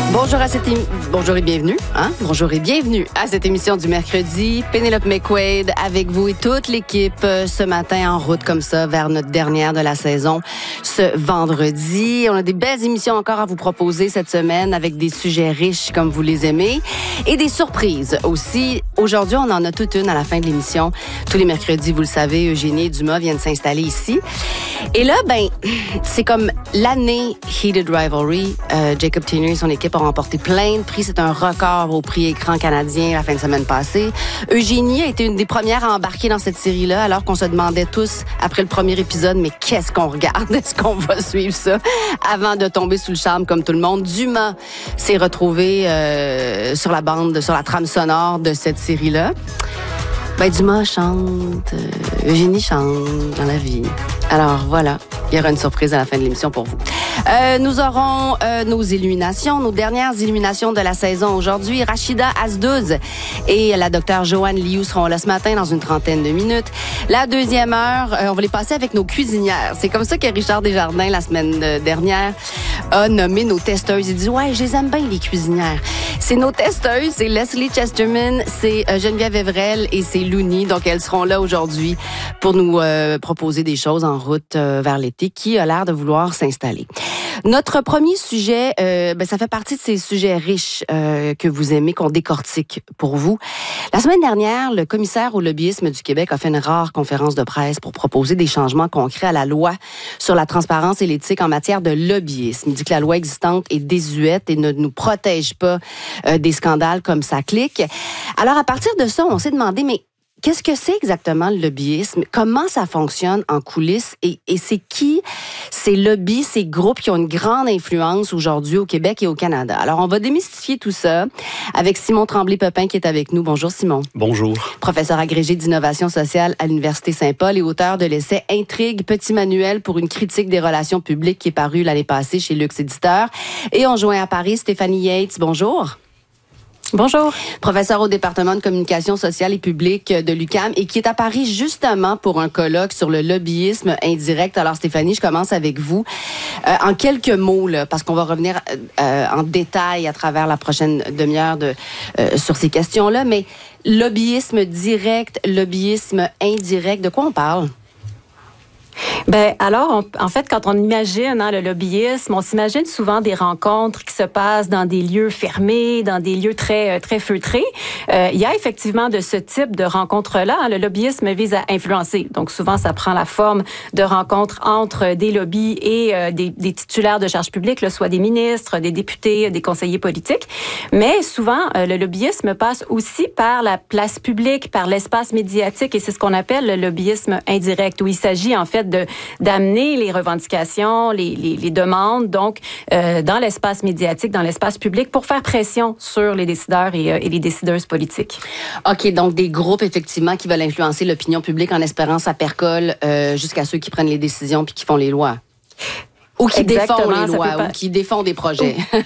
Bonjour et bienvenue. Bonjour et bienvenue à cette émission du mercredi. Pénélope McQuaid avec vous et toute l'équipe ce matin en route comme ça vers notre dernière de la saison ce vendredi. On a des belles émissions encore à vous proposer cette semaine avec des sujets riches comme vous les aimez et des surprises aussi. Aujourd'hui, on en a toute une à la fin de l'émission. Tous les mercredis, vous le savez, Eugénie et Dumas viennent s'installer ici. Et là, c'est comme l'année Heated Rivalry. Jacob Tainer et son équipe ont remporté plein de prix. C'est un record au prix écran canadien la fin de semaine passée. Eugénie a été une des premières à embarquer dans cette série-là, alors qu'on se demandait tous, après le premier épisode, mais qu'est-ce qu'on regarde? Est-ce qu'on va suivre ça? Avant de tomber sous le charme comme tout le monde, Dumas s'est retrouvé sur la trame sonore de cette série-là. Dumas chante, Eugénie chante dans la vie. Alors voilà, il y aura une surprise à la fin de l'émission pour vous. Nous aurons nos illuminations, nos dernières illuminations de la saison aujourd'hui. Rachida Azdouz et la docteure Joanne Liu seront là ce matin dans une trentaine de minutes. La deuxième heure, on va les passer avec nos cuisinières. C'est comme ça que Richard Desjardins, la semaine dernière, a nommé nos testeuses. Il dit, ouais, je les aime bien, les cuisinières. C'est nos testeuses, c'est Leslie Chesterman, c'est Geneviève Evrel et c'est Louni. Donc, elles seront là aujourd'hui pour nous proposer des choses en route vers l'été qui a l'air de vouloir s'installer. Notre premier sujet, ça fait partie de ces sujets riches que vous aimez, qu'on décortique pour vous. La semaine dernière, le commissaire au lobbyisme du Québec a fait une rare conférence de presse pour proposer des changements concrets à la loi sur la transparence et l'éthique en matière de lobbyisme. Il dit que la loi existante est désuète et ne nous protège pas des scandales comme ça clique. Alors, à partir de ça, on s'est demandé, mais qu'est-ce que c'est exactement le lobbyisme? Comment ça fonctionne en coulisses? Et c'est qui ces lobbies, ces groupes qui ont une grande influence aujourd'hui au Québec et au Canada? Alors, on va démystifier tout ça avec Simon Tremblay-Pepin qui est avec nous. Bonjour, Simon. Bonjour. Professeur agrégé d'innovation sociale à l'Université Saint-Paul et auteur de l'essai « Intrigue, petit manuel pour une critique des relations publiques » qui est paru l'année passée chez Lux Éditeur. Et on joint à Paris Stéphanie Yates. Bonjour. Bonjour. Professeur au département de communication sociale et publique de l'UQAM et qui est à Paris justement pour un colloque sur le lobbyisme indirect. Alors Stéphanie, je commence avec vous. En quelques mots, là, parce qu'on va revenir en détail à travers la prochaine demi-heure sur ces questions-là, mais lobbyisme direct, lobbyisme indirect, de quoi on parle? Alors, en fait, quand on imagine le lobbyisme, on s'imagine souvent des rencontres qui se passent dans des lieux fermés, dans des lieux très, très feutrés. Il y a effectivement de ce type de rencontres-là. Le lobbyisme vise à influencer. Donc, souvent, ça prend la forme de rencontres entre des lobbies et des titulaires de charges publiques, là, soit des ministres, des députés, des conseillers politiques. Mais souvent, le lobbyisme passe aussi par la place publique, par l'espace médiatique, et c'est ce qu'on appelle le lobbyisme indirect, où il s'agit en fait d'amener les revendications, les demandes, donc dans l'espace médiatique, dans l'espace public, pour faire pression sur les décideurs et les décideuses politiques. OK, donc des groupes, effectivement, qui veulent influencer l'opinion publique en espérant ça percole jusqu'à ceux qui prennent les décisions puis qui font les lois. Ou qui défendent les lois, ou qui défendent des projets.